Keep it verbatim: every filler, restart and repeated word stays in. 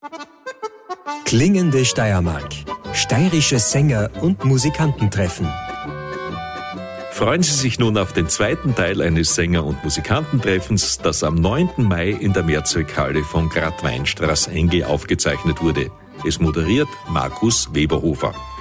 Klingende Steiermark. Steirische Sänger und Musikanten treffen. Freuen Sie sich nun auf den zweiten Teil eines Sänger- und Musikantentreffens, das am neunten Mai in der Mehrzweckhalle von Grad Weinstraß N G aufgezeichnet wurde. Es moderiert Markus Weberhofer.